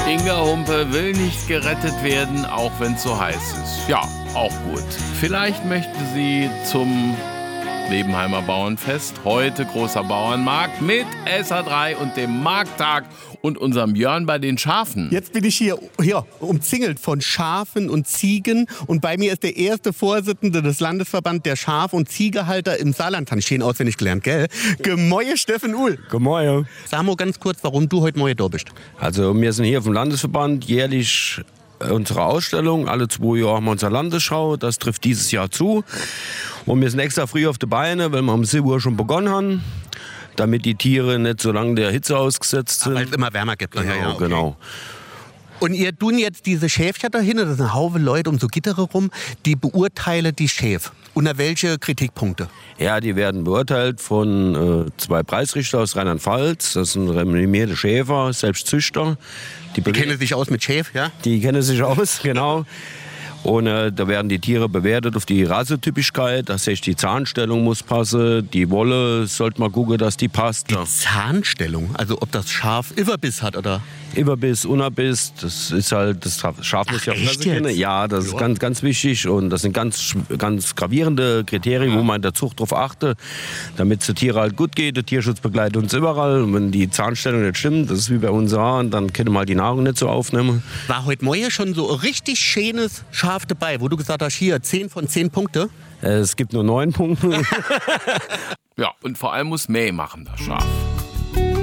Inga Humpe will nicht gerettet werden, auch wenn es so heiß ist. Ja, auch gut. Vielleicht möchte sie zum Lebenheimer Bauernfest. Heute großer Bauernmarkt mit SA3 und dem Markttag und unserem Jörn bei den Schafen. Jetzt bin ich hier umzingelt von Schafen und Ziegen. Und bei mir ist der erste Vorsitzende des Landesverbands der Schaf- und Ziegehalter im Saarland. Habe ich schön auswendig gelernt, gell? Gemäue Steffen Uhl. Gemäue. Sag mal ganz kurz, warum du heute Mäue da bist. Also wir sind hier vom Landesverband jährlich unsere Ausstellung. Alle 2 Jahre haben wir unsere Landesschau. Das trifft dieses Jahr zu. Und wir sind extra früh auf die Beine, weil wir um 7 Uhr schon begonnen haben, damit die Tiere nicht so lange der Hitze ausgesetzt sind. Weil es immer wärmer gibt. Genau, genau. Und ihr tun jetzt diese Schäfchen dahin, das sind ein Haufen Leute um so Gittere rum, die beurteilen die Schäf. Unter welche Kritikpunkte? Ja, die werden beurteilt von 2 Preisrichter aus Rheinland-Pfalz. Das sind renommierte Schäfer, selbst Züchter. Die kennen sich aus mit Schäf, ja? Die kennen sich aus, genau. Und da werden die Tiere bewertet auf die Rassetypischkeit. Das heißt, die Zahnstellung muss passen, die Wolle sollte man gucken, dass die passt. Die Zahnstellung, also ob das Schaf Überbiss hat oder? Überbiss, Unabiss, das ist halt, das Schaf muss ja echt kennen. jetzt? Ja, das ist ganz, ganz wichtig und das sind ganz gravierende Kriterien, wo man in der Zucht darauf achtet, damit es den Tieren halt gut geht. Der Tierschutz begleitet uns überall und wenn die Zahnstellung nicht stimmt, das ist wie bei uns Haaren, dann können wir halt die Nahrung nicht so aufnehmen. War heute Morgen schon so ein richtig schönes Schaf dabei, wo du gesagt hast, hier 10 von 10 Punkte? Es gibt nur 9 Punkte. Ja, und vor allem muss Mäh machen, das Schaf.